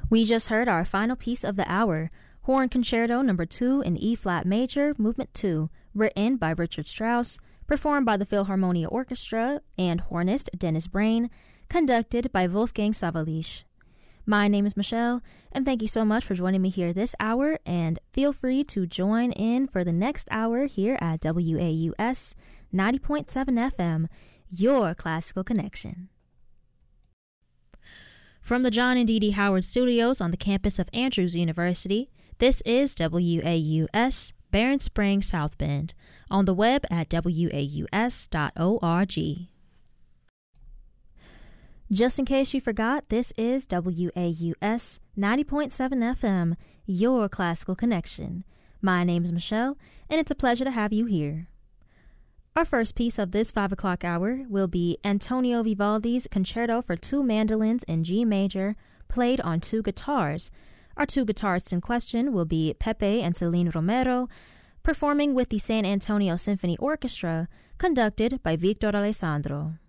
We just heard our final piece of the hour, Horn Concerto No. 2 in E-flat major, Movement 2, written by Richard Strauss, performed by the Philharmonia Orchestra and hornist Dennis Brain, conducted by Wolfgang Sawallisch. My name is Michelle, and thank you so much for joining me here this hour, and feel free to join in for the next hour here at WAUS 90.7 FM, your classical connection. From the John and Dee Dee Howard Studios on the campus of Andrews University, this is WAUS, Barron Springs, South Bend, on the web at waus.org. Just in case you forgot, this is WAUS 90.7 FM, your classical connection. My name is Michelle, and it's a pleasure to have you here. Our first piece of this 5 o'clock hour will be Antonio Vivaldi's Concerto for Two Mandolins in G major, played on two guitars. Our two guitarists in question will be Pepe and Celine Romero, performing with the San Antonio Symphony Orchestra, conducted by Victor Alessandro.